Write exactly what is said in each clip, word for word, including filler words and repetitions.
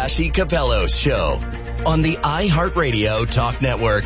Vassy Capello Show on the iHeartRadio Talk Network.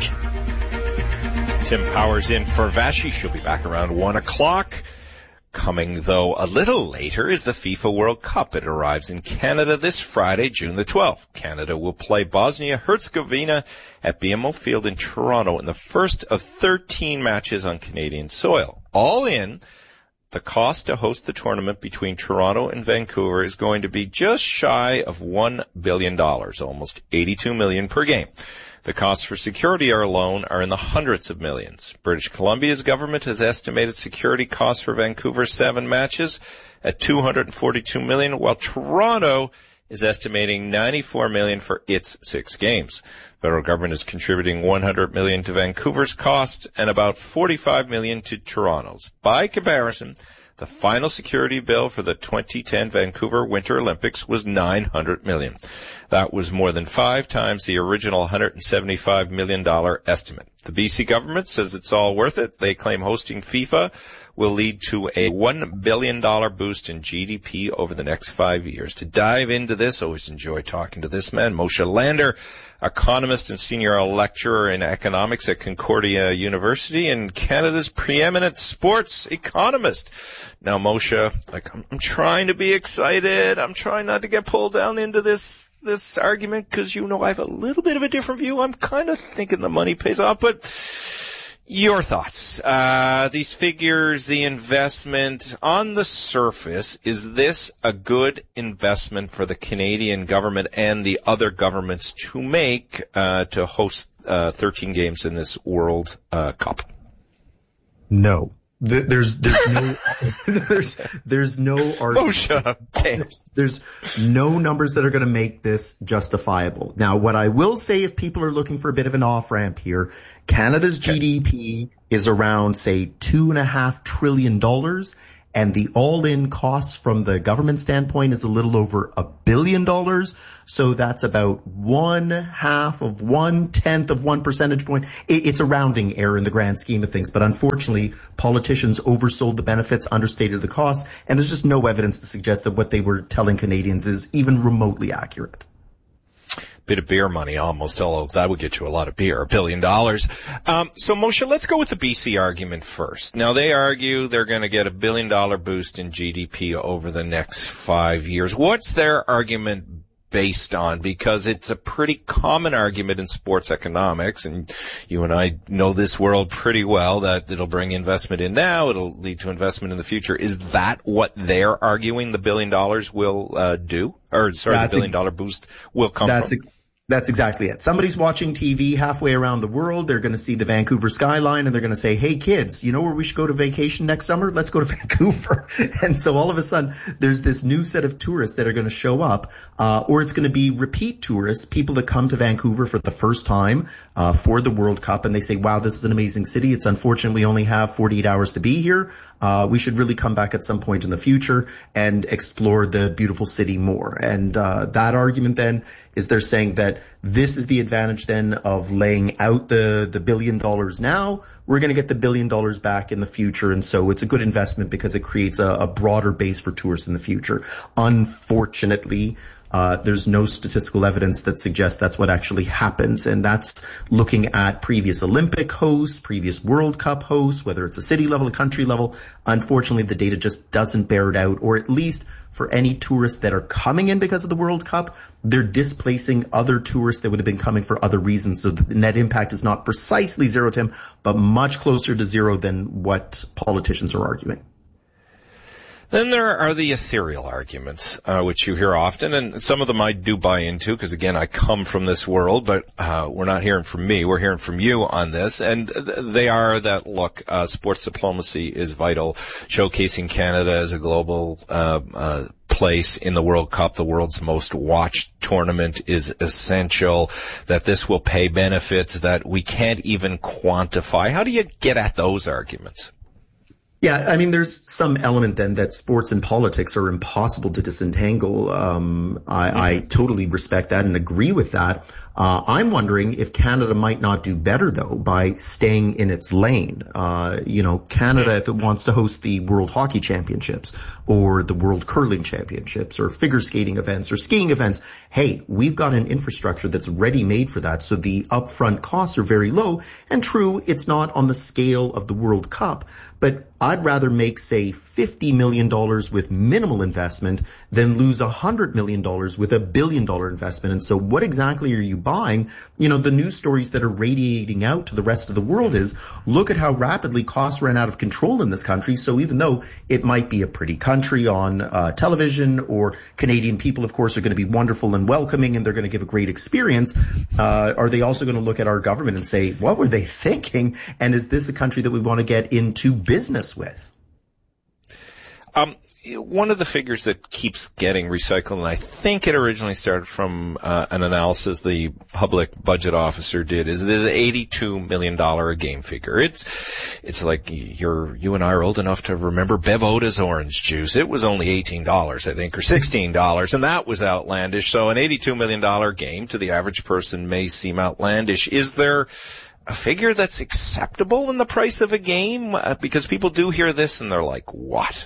Tim Powers in for Vassy. She'll be back around one o'clock. Coming, though, a little later is the FIFA World Cup. It arrives in Canada this Friday, June the twelfth. Canada will play Bosnia-Herzegovina at B M O Field in Toronto in the first of thirteen matches on Canadian soil. All in, the cost to host the tournament between Toronto and Vancouver is going to be just shy of one billion dollars, almost eighty-two million dollars per game. The costs for security alone are in the hundreds of millions. British Columbia's government has estimated security costs for Vancouver's seven matches at two hundred forty-two million dollars, while Toronto is estimating ninety-four million dollars for its six games. The federal government is contributing one hundred million dollars to Vancouver's costs and about forty-five million dollars to Toronto's. By comparison, the final security bill for the twenty ten Vancouver Winter Olympics was nine hundred million dollars. That was more than five times the original one hundred seventy-five million dollars estimate. The B C government says it's all worth it. They claim hosting FIFA will lead to a one billion dollars boost in G D P over the next five years. To dive into this, always enjoy talking to this man, Moshe Lander, economist and senior lecturer in economics at Concordia University and Canada's preeminent sports economist. Now, Moshe, like, I'm, I'm trying to be excited. I'm trying not to get pulled down into this this argument because, you know, I have a little bit of a different view. I'm kind of thinking the money pays off, but your thoughts, uh, these figures, the investment on the surface, is this a good investment for the Canadian government and the other governments to make, uh, to host, uh, thirteen games in this World, uh, Cup? No. There's, there's no, there's, there's no argument. Oh, there's, there's no numbers that are going to make this justifiable. Now, what I will say, if people are looking for a bit of an off-ramp here, Canada's G D P is around, say, two and a half trillion dollars. And the all-in cost from the government standpoint is a little over a billion dollars. So that's about one half of one tenth of one percentage point. It's a rounding error in the grand scheme of things. But unfortunately, politicians oversold the benefits, understated the costs, and there's just no evidence to suggest that what they were telling Canadians is even remotely accurate. Bit of beer money almost, although that would get you a lot of beer, a billion dollars. Um, so, Moshe, let's go with the B C argument first. Now, they argue they're going to get a billion dollar boost in G D P over the next five years. What's their argument based on? Because it's a pretty common argument in sports economics, and you and I know this world pretty well, that it'll bring investment in now, it'll lead to investment in the future. Is that what they're arguing the billion dollars will uh, do? Or, sorry, that's the billion dollar boost will come that's from? A- That's exactly it. Somebody's watching T V halfway around the world. They're going to see the Vancouver skyline and they're going to say, hey kids, you know where we should go to vacation next summer? Let's go to Vancouver. And so all of a sudden there's this new set of tourists that are going to show up, uh, or it's going to be repeat tourists, people that come to Vancouver for the first time, uh, for the World Cup, and they say, wow, this is an amazing city. It's unfortunate we only have forty-eight hours to be here. Uh, we should really come back at some point in the future and explore the beautiful city more. And, uh, that argument then is they're saying that this is the advantage then of laying out the, the billion dollars now. We're going to get the billion dollars back in the future. And so it's a good investment because it creates a, a broader base for tourists in the future. Unfortunately, Uh, there's no statistical evidence that suggests that's what actually happens. And that's looking at previous Olympic hosts, previous World Cup hosts, whether it's a city level, a country level. Unfortunately, the data just doesn't bear it out, or at least for any tourists that are coming in because of the World Cup, they're displacing other tourists that would have been coming for other reasons. So the net impact is not precisely zero, Tim, but much closer to zero than what politicians are arguing. Then there are the ethereal arguments, uh, which you hear often, and some of them I do buy into, because again, I come from this world, but uh, we're not hearing from me, we're hearing from you on this, and they are that, look, uh, sports diplomacy is vital, showcasing Canada as a global uh, uh place in the World Cup, the world's most watched tournament, is essential, that this will pay benefits that we can't even quantify. How do you get at those arguments? Yeah, I mean, there's some element then that sports and politics are impossible to disentangle. Um, I, mm-hmm. I totally respect that and agree with that. Uh, I'm wondering if Canada might not do better, though, by staying in its lane. Uh, you know, Canada, if it wants to host the World Hockey Championships or the World Curling Championships or figure skating events or skiing events, hey, we've got an infrastructure that's ready-made for that, so the upfront costs are very low. And true, it's not on the scale of the World Cup, but I'd rather make, say, fifty million dollars with minimal investment than lose one hundred million dollars with a billion dollar investment. And so what exactly are you buying? You know, the news stories that are radiating out to the rest of the world is, look at how rapidly costs ran out of control in this country. So even though it might be a pretty country on uh, television, or Canadian people, of course, are going to be wonderful and welcoming and they're going to give a great experience, uh, are they also going to look at our government and say, what were they thinking? And is this a country that we want to get into business with? Um, one of the figures that keeps getting recycled, and I think it originally started from uh, an analysis the public budget officer did, is there's an eighty-two million dollars a game figure. It's it's like you're you and I are old enough to remember Bev Oda's orange juice. It was only eighteen dollars, I think, or sixteen dollars, and that was outlandish. So an eighty-two million dollars game to the average person may seem outlandish. Is there a figure that's acceptable in the price of a game? Uh, because people do hear this and they're like, what?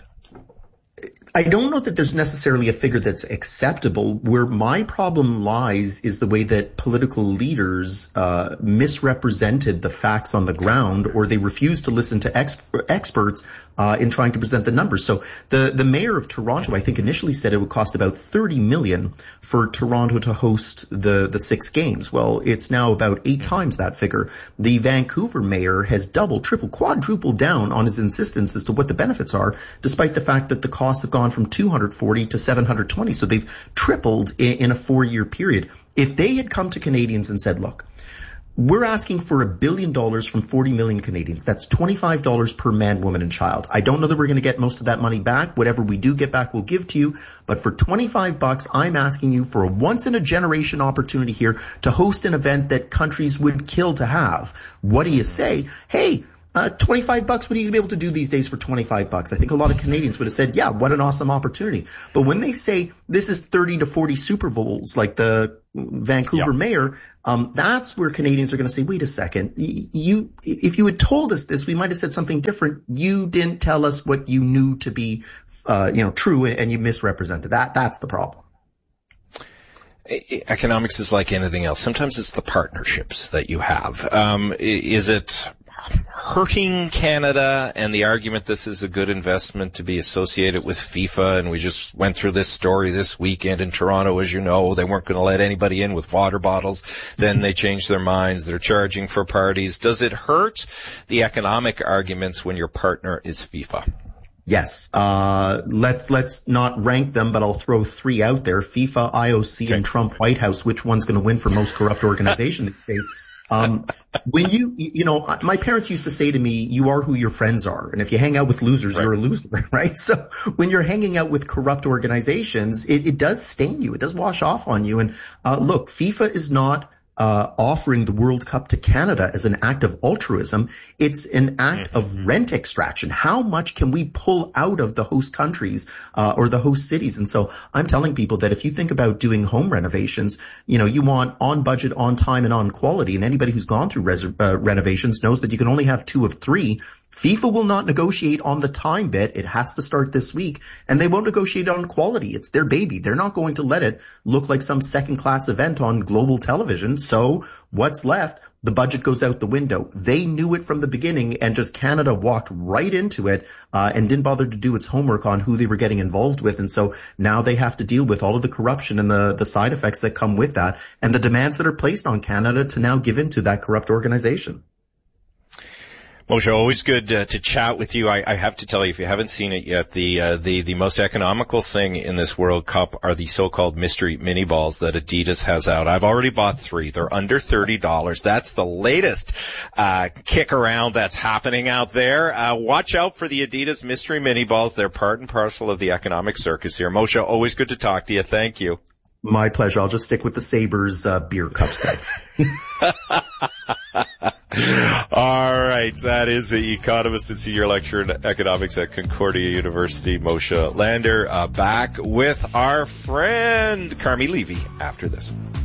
I don't know that there's necessarily a figure that's acceptable. Where my problem lies is the way that political leaders uh misrepresented the facts on the ground, or they refused to listen to ex- experts uh in trying to present the numbers. So the the mayor of Toronto, I think, initially said it would cost about thirty million dollars for Toronto to host the the six games. Well, it's now about eight times that figure. The Vancouver mayor has doubled, triple, quadrupled down on his insistence as to what the benefits are, despite the fact that the costs have gone from two hundred forty to seven hundred twenty. So they've tripled in, in a four-year period. If they had come to Canadians and said, look, we're asking for a billion dollars from forty million Canadians. That's twenty-five dollars per man, woman, and child. I don't know that we're going to get most of that money back. Whatever we do get back, we'll give to you. But for twenty-five bucks, I'm asking you for a once-in-a-generation opportunity here to host an event that countries would kill to have. What do you say? Hey, Uh, twenty-five bucks, what are you going to be able to do these days for twenty-five bucks? I think a lot of Canadians would have said, yeah, what an awesome opportunity. But when they say this is thirty to forty Super Bowls, like the Vancouver yeah. mayor, um, that's where Canadians are going to say, wait a second, you, if you had told us this, we might have said something different. You didn't tell us what you knew to be, uh, you know, true, and you misrepresented that. That's the problem. Economics is like anything else. Sometimes it's the partnerships that you have. Um, is it hurting Canada and the argument this is a good investment to be associated with FIFA? And we just went through this story this weekend in Toronto, as you know. They weren't going to let anybody in with water bottles. Then they changed their minds. They're charging for parties. Does it hurt the economic arguments when your partner is FIFA? Yes. Uh, let's, let's not rank them, but I'll throw three out there. FIFA, I O C, okay. and Trump White House. Which one's going to win for most corrupt organization these days? Um, when you, you know, my parents used to say to me, you are who your friends are. And if you hang out with losers, right. you're a loser, right? So when you're hanging out with corrupt organizations, it, it does stain you. It does wash off on you. And, uh, look, FIFA is not Uh, offering the World Cup to Canada as an act of altruism. It's an act mm-hmm. of rent extraction. How much can we pull out of the host countries, uh, or the host cities? And so I'm telling people that if you think about doing home renovations, you know, you want on budget, on time, and on quality. And anybody who's gone through res- uh, renovations knows that you can only have two of three. FIFA will not negotiate on the time bit. It has to start this week, and they won't negotiate on quality. It's their baby. They're not going to let it look like some second-class event on global television. So what's left? The budget goes out the window. They knew it from the beginning, and just Canada walked right into it uh, and didn't bother to do its homework on who they were getting involved with. And so now they have to deal with all of the corruption and the, the side effects that come with that, and the demands that are placed on Canada to now give in to that corrupt organization. Moshe, always good uh, to chat with you. I, I have to tell you, if you haven't seen it yet, the uh, the the most economical thing in this World Cup are the so-called mystery mini balls that Adidas has out. I've already bought three. They're under thirty dollars. That's the latest uh kick around that's happening out there. Uh watch out for the Adidas mystery mini balls. They're part and parcel of the economic circus here. Moshe, always good to talk to you. Thank you. My pleasure. I'll just stick with the Sabres uh, beer cups. Thanks. All right, that is the economist and senior lecturer in economics at Concordia University, Moshe Lander, uh, back with our friend Carmi Levy after this.